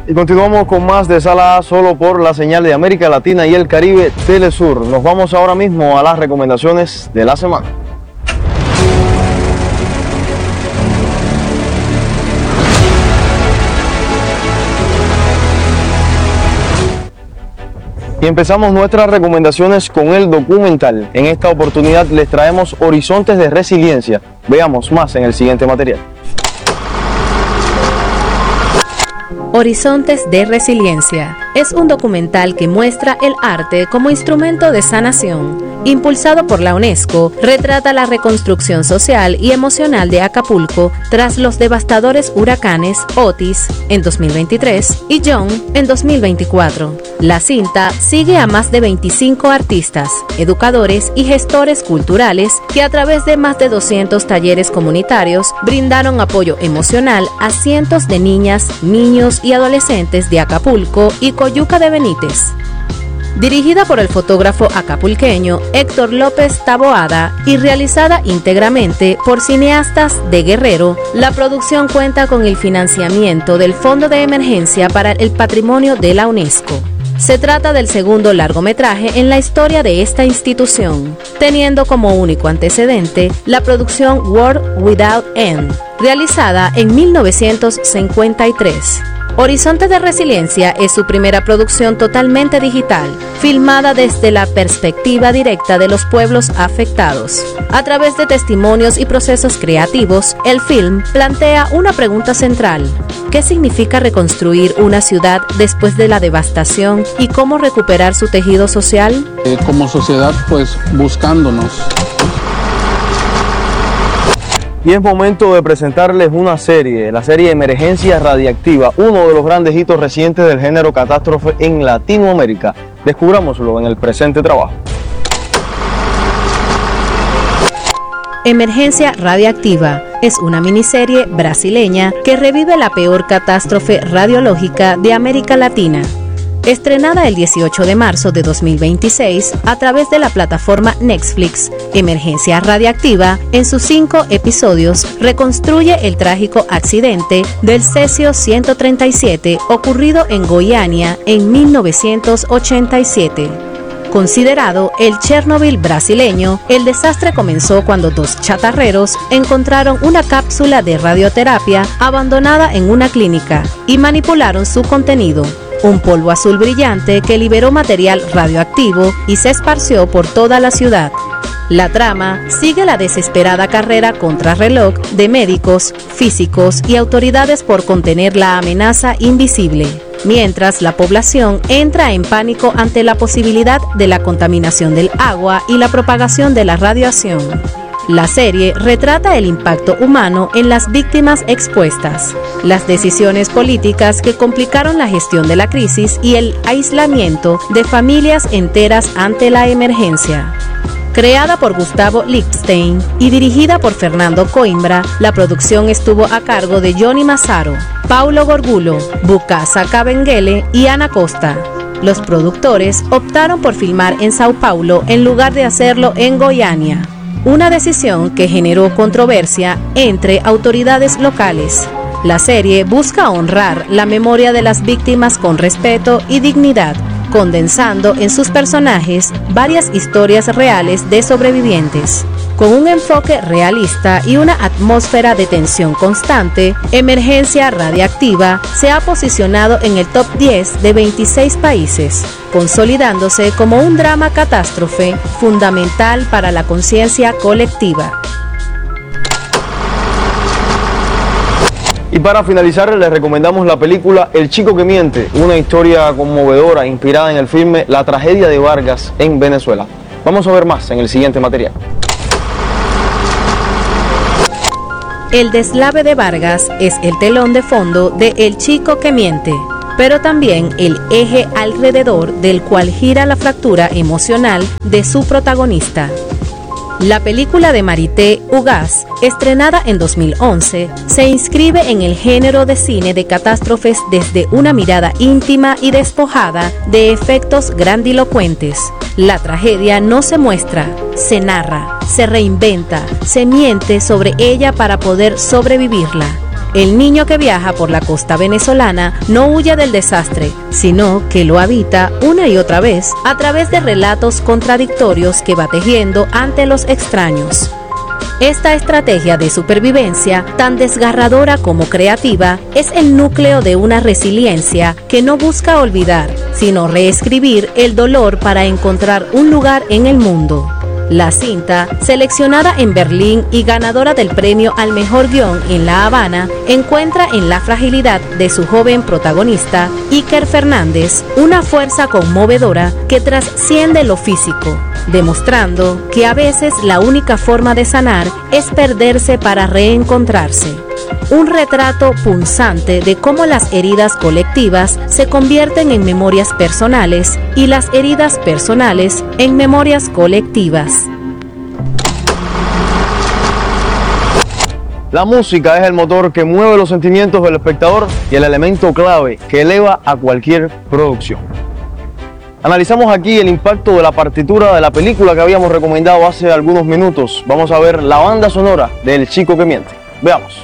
Y continuamos con más de Sala A solo por la señal de América Latina y el Caribe Telesur. Nos vamos ahora mismo a las recomendaciones de la semana. Y empezamos nuestras recomendaciones con el documental. En esta oportunidad les traemos Horizontes de Resiliencia. Veamos más en el siguiente material. Horizontes de Resiliencia es un documental que muestra el arte como instrumento de sanación. Impulsado por la UNESCO, retrata la reconstrucción social y emocional de Acapulco tras los devastadores huracanes Otis en 2023 y John en 2024. La cinta sigue a más de 25 artistas, educadores y gestores culturales que a través de más de 200 talleres comunitarios brindaron apoyo emocional a cientos de niñas, niños y adolescentes de Acapulco y Coyuca de Benítez. Dirigida por el fotógrafo acapulqueño Héctor López Taboada y realizada íntegramente por cineastas de Guerrero, la producción cuenta con el financiamiento del Fondo de Emergencia para el Patrimonio de la UNESCO. Se trata del segundo largometraje en la historia de esta institución, teniendo como único antecedente la producción World Without End, realizada en 1953. Horizontes de Resiliencia es su primera producción totalmente digital, filmada desde la perspectiva directa de los pueblos afectados. A través de testimonios y procesos creativos, el film plantea una pregunta central: ¿qué significa reconstruir una ciudad después de la devastación y cómo recuperar su tejido social? Como sociedad, pues buscándonos. Y es momento de presentarles una serie, la serie Emergencia Radiactiva, uno de los grandes hitos recientes del género catástrofe en Latinoamérica. Descubrámoslo en el presente trabajo. Emergencia Radiactiva es una miniserie brasileña que revive la peor catástrofe radiológica de América Latina. Estrenada el 18 de marzo de 2026 a través de la plataforma Netflix, Emergencia Radiactiva, en sus 5 episodios, reconstruye el trágico accidente del Cesio 137 ocurrido en Goiânia en 1987. Considerado el Chernobyl brasileño, el desastre comenzó cuando 2 chatarreros encontraron una cápsula de radioterapia abandonada en una clínica y manipularon su contenido. Un polvo azul brillante que liberó material radioactivo y se esparció por toda la ciudad. La trama sigue la desesperada carrera contrarreloj de médicos, físicos y autoridades por contener la amenaza invisible, mientras la población entra en pánico ante la posibilidad de la contaminación del agua y la propagación de la radiación. La serie retrata el impacto humano en las víctimas expuestas, las decisiones políticas que complicaron la gestión de la crisis y el aislamiento de familias enteras ante la emergencia. Creada por Gustavo Lichtstein y dirigida por Fernando Coimbra, la producción estuvo a cargo de Johnny Mazzaro, Paulo Gorgulo, Bukasa Kabengele y Ana Costa. Los productores optaron por filmar en Sao Paulo en lugar de hacerlo en Goiânia, una decisión que generó controversia entre autoridades locales. La serie busca honrar la memoria de las víctimas con respeto y dignidad, condensando en sus personajes varias historias reales de sobrevivientes. Con un enfoque realista y una atmósfera de tensión constante, Emergencia Radiactiva se ha posicionado en el top 10 de 26 países, consolidándose como un drama catástrofe fundamental para la conciencia colectiva. Y para finalizar, les recomendamos la película El Chico que Miente, una historia conmovedora inspirada en el filme La Tragedia de Vargas en Venezuela. Vamos a ver más en el siguiente material. El deslave de Vargas es el telón de fondo de El Chico que Miente, pero también el eje alrededor del cual gira la fractura emocional de su protagonista. La película de Marité Ugaz, estrenada en 2011, se inscribe en el género de cine de catástrofes desde una mirada íntima y despojada de efectos grandilocuentes. La tragedia no se muestra, se narra, se reinventa, se miente sobre ella para poder sobrevivirla. El niño que viaja por la costa venezolana no huye del desastre, sino que lo habita una y otra vez a través de relatos contradictorios que va tejiendo ante los extraños. Esta estrategia de supervivencia, tan desgarradora como creativa, es el núcleo de una resiliencia que no busca olvidar, sino reescribir el dolor para encontrar un lugar en el mundo. La cinta, seleccionada en Berlín y ganadora del premio al mejor guión en La Habana, encuentra en la fragilidad de su joven protagonista, Iker Fernández, una fuerza conmovedora que trasciende lo físico, demostrando que a veces la única forma de sanar es perderse para reencontrarse. Un retrato punzante de cómo las heridas colectivas se convierten en memorias personales y las heridas personales en memorias colectivas. La música es el motor que mueve los sentimientos del espectador y el elemento clave que eleva a cualquier producción. Analizamos aquí el impacto de la partitura de la película que habíamos recomendado hace algunos minutos. Vamos a ver la banda sonora de El Chico que Miente. Veamos.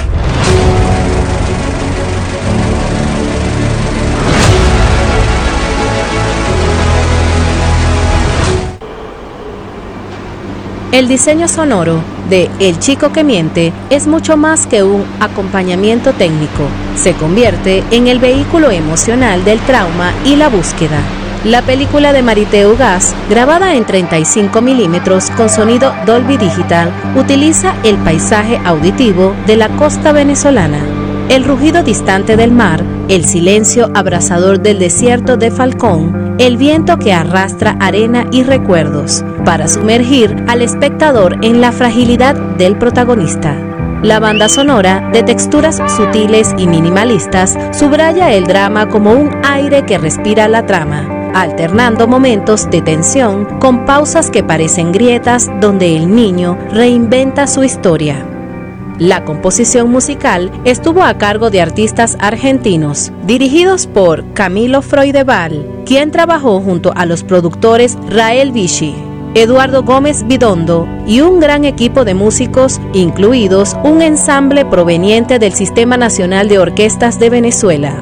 El diseño sonoro de El Chico que Miente es mucho más que un acompañamiento técnico. Se convierte en el vehículo emocional del trauma y la búsqueda. La película de Mariteu Gas, grabada en 35 milímetros con sonido Dolby Digital, utiliza el paisaje auditivo de la costa venezolana. El rugido distante del mar, el silencio abrasador del desierto de Falcón, el viento que arrastra arena y recuerdos, para sumergir al espectador en la fragilidad del protagonista. La banda sonora, de texturas sutiles y minimalistas, subraya el drama como un aire que respira la trama, alternando momentos de tensión con pausas que parecen grietas donde el niño reinventa su historia. La composición musical estuvo a cargo de artistas argentinos, dirigidos por Camilo Freudeval, quien trabajó junto a los productores Rael Vichy, Eduardo Gómez Bidondo y un gran equipo de músicos, incluidos un ensamble proveniente del Sistema Nacional de Orquestas de Venezuela.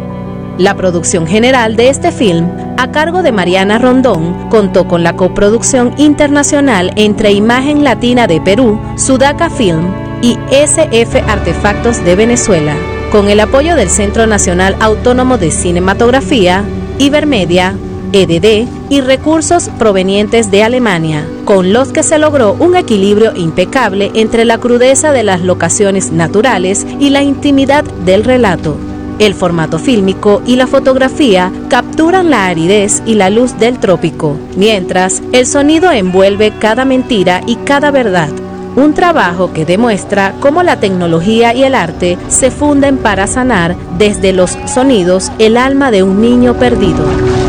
La producción general de este film, a cargo de Mariana Rondón, contó con la coproducción internacional entre Imagen Latina de Perú, Sudaca Film y SF Artefactos de Venezuela, con el apoyo del Centro Nacional Autónomo de Cinematografía, Ibermedia, EDD y recursos provenientes de Alemania, con los que se logró un equilibrio impecable entre la crudeza de las locaciones naturales y la intimidad del relato. El formato fílmico y la fotografía capturan la aridez y la luz del trópico, mientras el sonido envuelve cada mentira y cada verdad. Un trabajo que demuestra cómo la tecnología y el arte se funden para sanar desde los sonidos el alma de un niño perdido.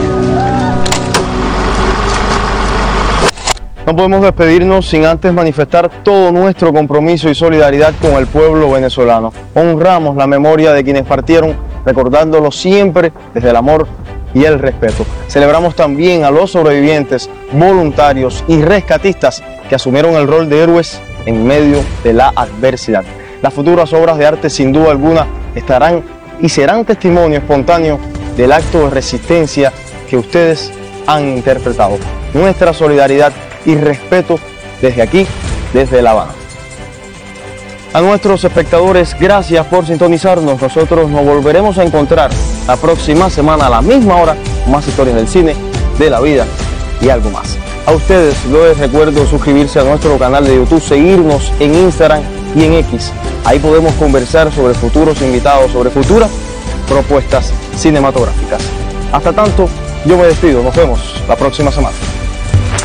No podemos despedirnos sin antes manifestar todo nuestro compromiso y solidaridad con el pueblo venezolano. Honramos la memoria de quienes partieron, recordándolo siempre desde el amor y el respeto. Celebramos también a los sobrevivientes, voluntarios y rescatistas que asumieron el rol de héroes en medio de la adversidad. Las futuras obras de arte, sin duda alguna, estarán y serán testimonio espontáneo del acto de resistencia que ustedes han interpretado. Nuestra solidaridad y respeto desde aquí, desde La Habana. A nuestros espectadores, gracias por sintonizarnos. Nosotros nos volveremos a encontrar la próxima semana a la misma hora con más historias del cine, de la vida y algo más. A ustedes les recuerdo suscribirse a nuestro canal de YouTube, seguirnos en Instagram y en X. Ahí podemos conversar sobre futuros invitados, sobre futuras propuestas cinematográficas. Hasta tanto, yo me despido. Nos vemos la próxima semana.